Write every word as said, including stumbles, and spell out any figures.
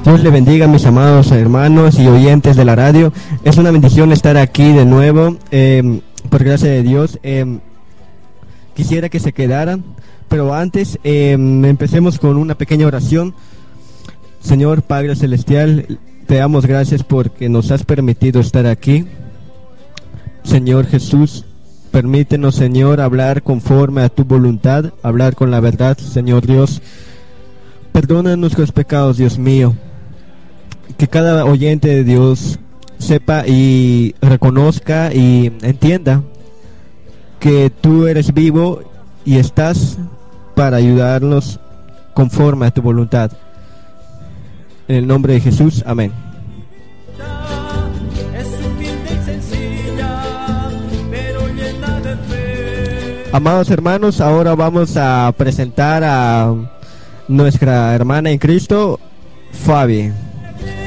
Dios le bendiga, mis amados hermanos y oyentes de la radio. Es una bendición estar aquí de nuevo, eh, por gracia de Dios. Eh, quisiera que se quedaran, pero antes eh, empecemos con una pequeña oración. Señor Padre Celestial, te damos gracias porque nos has permitido estar aquí. Señor Jesús, permítenos, Señor, hablar conforme a tu voluntad, hablar con la verdad, Señor Dios. Perdona nuestros pecados, Dios mío. Que cada oyente de Dios sepa y reconozca y entienda que tú eres vivo y estás para ayudarnos conforme a tu voluntad. En el nombre de Jesús, amén. Amados hermanos, ahora vamos a presentar a nuestra hermana en Cristo, Fabi.